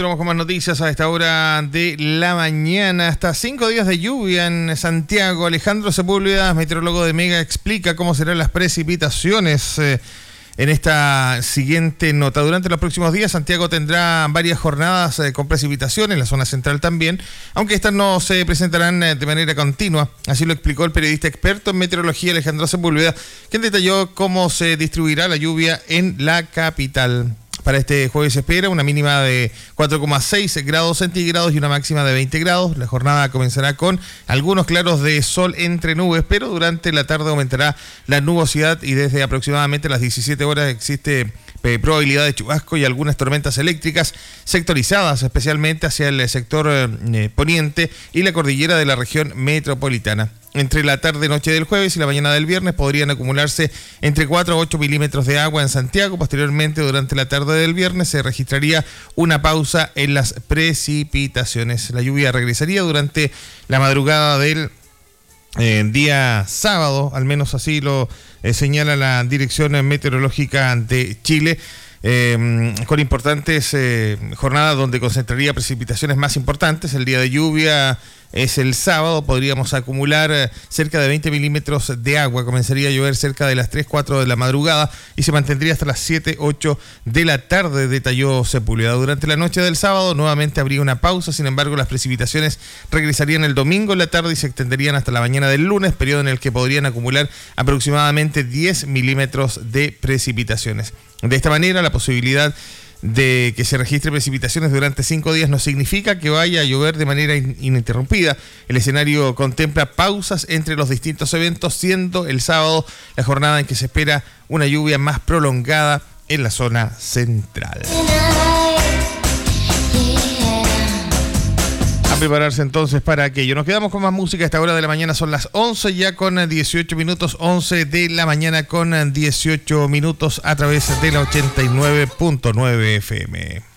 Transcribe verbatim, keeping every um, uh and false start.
Continuamos con más noticias a esta hora de la mañana. Hasta cinco días de lluvia en Santiago. Alejandro Sepúlveda, meteorólogo de Mega, explica cómo serán las precipitaciones eh, en esta siguiente nota. Durante los próximos días, Santiago tendrá varias jornadas eh, con precipitaciones, en la zona central también, aunque estas no se presentarán eh, de manera continua. Así lo explicó el periodista experto en meteorología Alejandro Sepúlveda, quien detalló cómo se distribuirá la lluvia en la capital. Para este jueves se espera una mínima de cuatro coma seis grados centígrados y una máxima de veinte grados. La jornada comenzará con algunos claros de sol entre nubes, pero durante la tarde aumentará la nubosidad y desde aproximadamente las diecisiete horas existe eh, probabilidad de chubasco y algunas tormentas eléctricas sectorizadas, especialmente hacia el sector eh, poniente y la cordillera de la región metropolitana. Entre la tarde-noche del jueves y la mañana del viernes podrían acumularse entre cuatro a ocho milímetros de agua en Santiago. Posteriormente, durante la tarde del viernes, se registraría una pausa en las precipitaciones. La lluvia regresaría durante la madrugada del eh, día sábado, al menos así lo eh, señala la Dirección Meteorológica de Chile. Eh, con importantes eh, jornadas donde concentraría precipitaciones más importantes. El día de lluvia es el sábado, podríamos acumular eh, cerca de veinte milímetros de agua, comenzaría a llover cerca de las tres, cuatro de la madrugada y se mantendría hasta las siete, ocho de la tarde, detalló Sepúlveda. Durante la noche del sábado nuevamente habría una pausa, sin embargo las precipitaciones regresarían el domingo en la tarde y se extenderían hasta la mañana del lunes, periodo en el que podrían acumular aproximadamente diez milímetros de precipitaciones. De esta manera, la posibilidad de que se registre precipitaciones durante cinco días no significa que vaya a llover de manera in- ininterrumpida. El escenario contempla pausas entre los distintos eventos, siendo el sábado la jornada en que se espera una lluvia más prolongada en la zona central. A prepararse entonces para aquello. Nos quedamos con más música. A esta hora de la mañana son las once, ya con dieciocho minutos, once de la mañana con dieciocho minutos a través de la ochenta y nueve punto nueve F M.